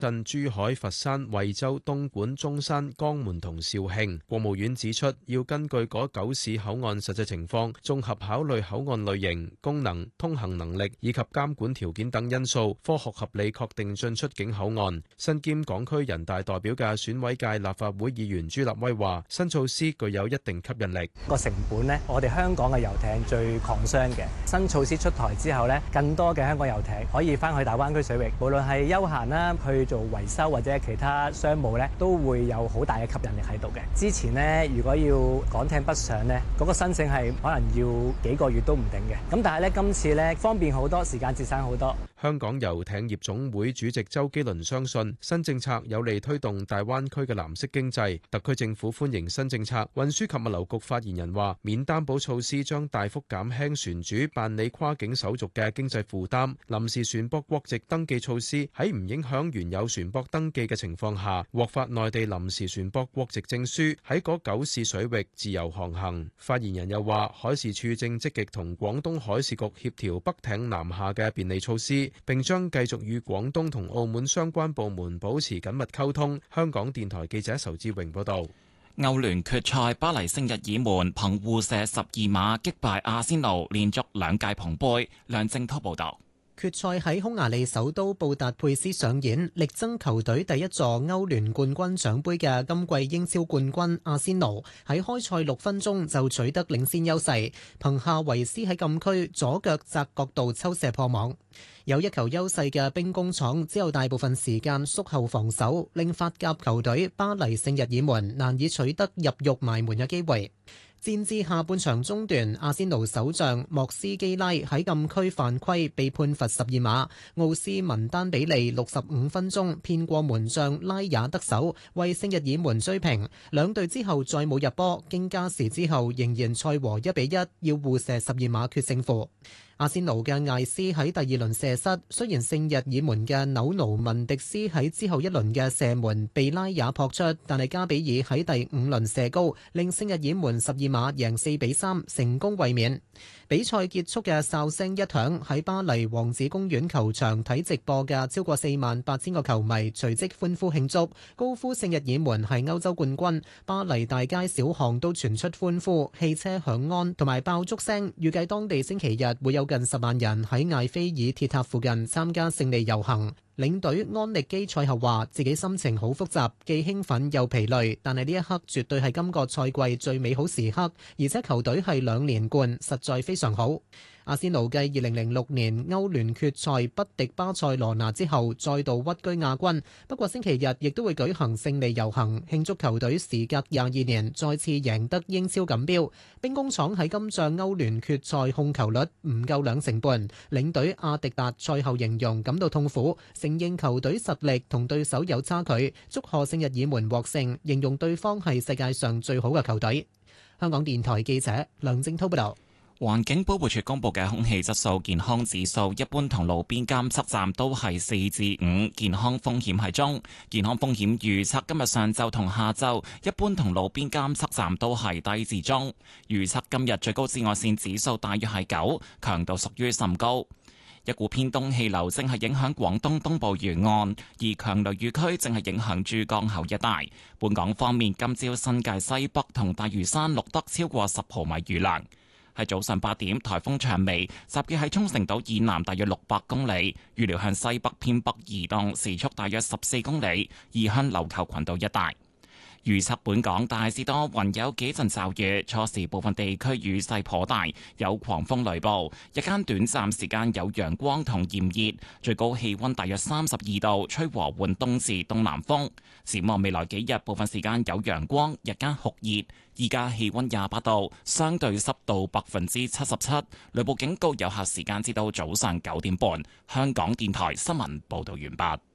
鎮珠海、佛山、惠州、東莞、中山、江門同肇慶。國務院指出，要根據嗰9市口岸實際情況，綜合考慮口岸類型、功能、通行能力以及監管條件等因素，科學合理確定進出境口岸。身兼港區人大代表嘅選委界立法會議員朱立威話：新措施具有一定吸引力。 個成本呢，我哋香港嘅遊艇最抗傷嘅。新措施出台之後呢，更多嘅香港遊艇可以翻去大灣區水域，無論係休閒啦，去做維修或者其他商務咧，都會有好大嘅吸引力喺度嘅。之前呢，如果要港艇北上呢，嗰個申請係可能要幾個月都唔定嘅。咁但係咧，今次咧方便好多，時間節省好多。 香港遊艇業總會主席周基倫相信，新政策有利推動大灣區嘅藍色經濟。特區政府歡迎新政策。運輸及物流局發言人話：免擔保措施將大幅減輕船主辦理跨境手續嘅經濟負擔。臨時船舶國籍登記措施喺唔影響原有船舶登記嘅情況下，獲發內地臨時船舶國籍證書，喺嗰9市水域自由航行。發言人又話，海事處正積極同廣東海事局協調北艇南下嘅便利措施，並將繼續與廣東同澳門相關部門保持緊密溝通。香港電台記者仇志榮報道。 歐聯決賽，巴黎聖日耳門憑互射12碼擊敗阿仙奴，連續2屆捧杯。梁正濤報道。 決賽喺匈牙利首都布達佩斯上演，力爭球隊第一座歐聯冠軍獎盃嘅今季英超冠軍阿仙奴喺開賽6分鐘就取得領先優勢，憑夏維斯喺禁區左腳窄角度抽射破網。有一球優勢嘅兵工廠之後大部分時間縮後防守，令法甲球隊巴黎聖日耳門難以取得入獄埋門嘅機會。戰至下半場中段，阿仙奴守將莫斯基拉喺禁區犯規被判罰12碼，奧斯文丹比利65分鐘騙過門將拉也得手，為聖日耳門追平。兩隊之後再冇入波，經加時之後仍然賽和1-1，要互射12碼決勝負。阿仙奴嘅艾斯喺第二輪射失，雖然聖日耳門嘅紐奴文迪斯喺之後一輪嘅射門被拉也撲出，但係加比爾喺第5輪射高，令聖日耳門12碼贏4-3，成功衛冕。比賽結束嘅哨聲一響，喺巴黎王子公園球場睇直播嘅超過48,000個球迷隨即歡呼慶祝，高呼聖日耳門係歐洲冠軍。巴黎大街小巷都傳出歡呼，汽車響安同埋爆竹聲。預計當地星期日會有近10萬人喺艾菲爾鐵塔附近參加勝利遊行。領隊安力基賽後話自己心情好複雜，既興奮又疲累，但係呢一刻絕對係今個賽季最美好時刻，而且球隊係2連冠，實在非常好。阿仙奴繼2006年歐聯決賽不敵巴塞羅那之後，再度屈居亞軍。不過星期日亦都會舉行勝利遊行，慶祝球隊時隔22年再次贏得英超錦標。兵工廠喺今仗歐聯決賽控球率唔夠2成半，領隊阿迪達賽後形容感到痛苦，承認球隊實力同對手有差距，祝賀聖日耳門獲勝，形容對方係世界上最好嘅球隊。香港電台記者梁正滔報道。 環境保護署公布嘅空氣質素健康指數，一般同路邊監測站都係4至5，健康風險係中。健康風險預測今日上晝同下晝，一般同路邊監測站都係低至中。預測今日最高紫外線指數大約係9，強度屬於甚高。一股偏東氣流正係影響廣東東部沿岸，而強雷雨區正係影響珠江口一帶。本港方面，今朝新界西北同大嶼山錄得超過10毫米雨量。喺早上8點，颱風長尾集結喺沖繩島以南大約600公里，預料向西北偏北移動，時速大約14公里，移向琉球群島一帶。預測本港大致多雲，有幾陣驟雨，初時部分地區雨勢頗大，有狂風雷暴。日間短暫時間有陽光同炎熱，最高氣溫大約32度，吹和緩東至東南風。展望未來幾日，部分時間有陽光，日間酷熱。依家氣溫28度，相對濕度77%，雷暴警告有效時間至到早上9點半。香港電台新聞報道完畢。